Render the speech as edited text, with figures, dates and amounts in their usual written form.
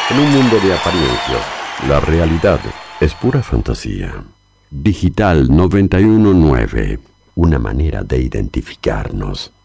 En un mundo de apariencias, la realidad es pura fantasía. Digital 919, una manera de identificarnos.